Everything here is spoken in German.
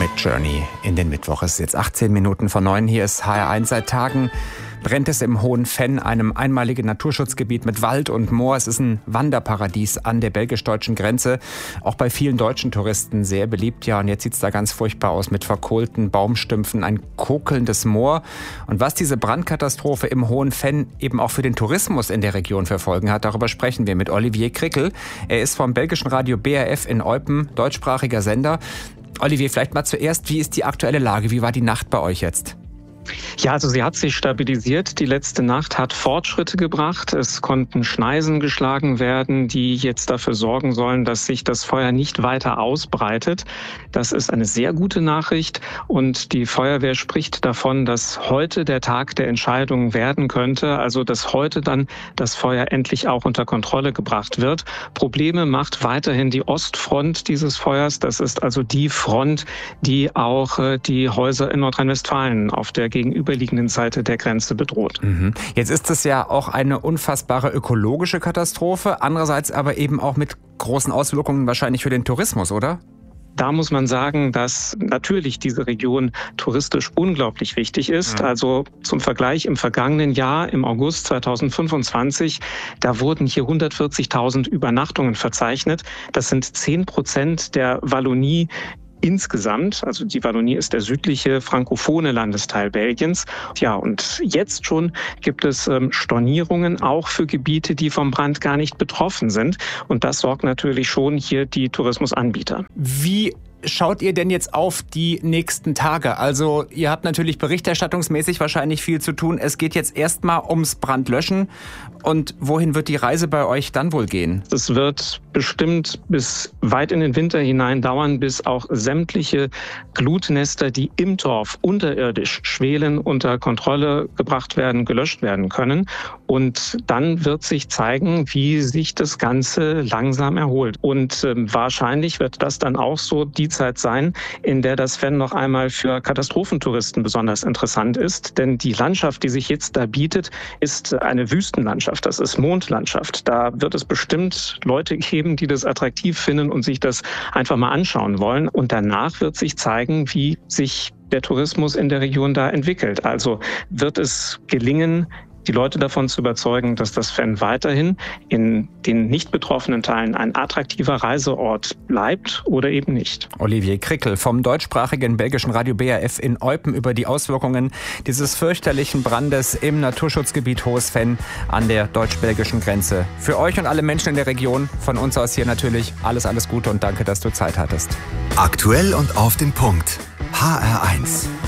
mit Journey in den Mittwoch. Es ist jetzt 18 Minuten vor 9. Hier ist HR1. Seit Tagen brennt es im Hohen Venn, einem einmaligen Naturschutzgebiet mit Wald und Moor. Es ist ein Wanderparadies an der belgisch-deutschen Grenze. Auch bei vielen deutschen Touristen sehr beliebt. Ja, und jetzt sieht es da ganz furchtbar aus mit verkohlten Baumstümpfen, ein kokelndes Moor. Und was diese Brandkatastrophe im Hohen Venn eben auch für den Tourismus in der Region für Folgen hat, darüber sprechen wir mit Olivier Krickel. Er ist vom belgischen Radio BRF in Eupen, deutschsprachiger Sender. Olivier, vielleicht mal zuerst, wie ist die aktuelle Lage? Wie war die Nacht bei euch jetzt? Ja, also sie hat sich stabilisiert. Die letzte Nacht hat Fortschritte gebracht. Es konnten Schneisen geschlagen werden, die jetzt dafür sorgen sollen, dass sich das Feuer nicht weiter ausbreitet. Das ist eine sehr gute Nachricht. Und die Feuerwehr spricht davon, dass heute der Tag der Entscheidung werden könnte. Also dass heute dann das Feuer endlich auch unter Kontrolle gebracht wird. Probleme macht weiterhin die Ostfront dieses Feuers. Das ist also die Front, die auch die Häuser in Nordrhein-Westfalen auf der gegenüberliegenden Seite der Grenze bedroht. Jetzt ist es ja auch eine unfassbare ökologische Katastrophe, andererseits aber eben auch mit großen Auswirkungen wahrscheinlich für den Tourismus, oder? Da muss man sagen, dass natürlich diese Region touristisch unglaublich wichtig ist. Also zum Vergleich im vergangenen Jahr, im August 2025, da wurden hier 140.000 Übernachtungen verzeichnet. Das sind 10% der Wallonie insgesamt. Also die Wallonie ist der südliche frankophone Landesteil Belgiens. Ja, und jetzt schon gibt es Stornierungen auch für Gebiete, die vom Brand gar nicht betroffen sind. Und das sorgt natürlich schon hier die Tourismusanbieter. Wie schaut ihr denn jetzt auf die nächsten Tage? Also ihr habt natürlich berichterstattungsmäßig wahrscheinlich viel zu tun. Es geht jetzt erstmal ums Brandlöschen. Und wohin wird die Reise bei euch dann wohl gehen? Es wird bestimmt bis weit in den Winter hinein dauern, bis auch sämtliche Glutnester, die im Torf unterirdisch schwelen, unter Kontrolle gebracht werden, gelöscht werden können. Und dann wird sich zeigen, wie sich das Ganze langsam erholt. Und wahrscheinlich wird das dann auch so die Zeit sein, in der das Venn noch einmal für Katastrophentouristen besonders interessant ist. Denn die Landschaft, die sich jetzt da bietet, ist eine Wüstenlandschaft. Das ist Mondlandschaft. Da wird es bestimmt Leute geben, die das attraktiv finden und sich das einfach mal anschauen wollen. Und danach wird sich zeigen, wie sich der Tourismus in der Region da entwickelt. Also wird es gelingen, die Leute davon zu überzeugen, dass das Venn weiterhin in den nicht betroffenen Teilen ein attraktiver Reiseort bleibt oder eben nicht. Olivier Krickel vom deutschsprachigen belgischen Radio BRF in Eupen über die Auswirkungen dieses fürchterlichen Brandes im Naturschutzgebiet Hohes Venn an der deutsch-belgischen Grenze. Für euch und alle Menschen in der Region, von uns aus hier natürlich alles Gute und danke, dass du Zeit hattest. Aktuell und auf den Punkt. HR1.